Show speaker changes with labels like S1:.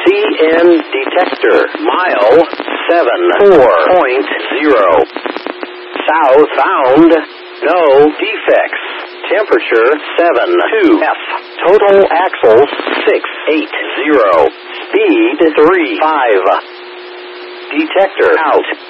S1: CN detector. Mile 74.0. Southbound. No defects. Temperature 72F. Total axles 680. Speed 35. Detector out.